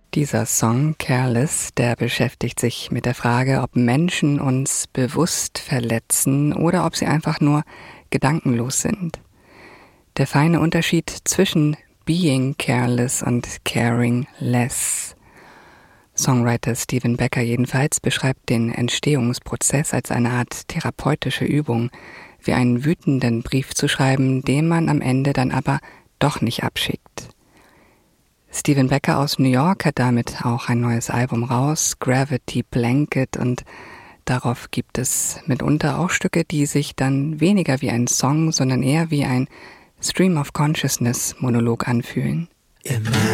Dieser Song Careless, der beschäftigt sich mit der Frage, ob Menschen uns bewusst verletzen oder ob sie einfach nur gedankenlos sind. Der feine Unterschied zwischen being careless und caring less. Songwriter Stephen Becker jedenfalls beschreibt den Entstehungsprozess als eine Art therapeutische Übung, wie einen wütenden Brief zu schreiben, den man am Ende dann aber doch nicht abschickt. Stephen Becker aus New York hat damit auch ein neues Album raus, Gravity Blanket, und darauf gibt es mitunter auch Stücke, die sich dann weniger wie ein Song, sondern eher wie ein Stream of Consciousness Monolog anfühlen.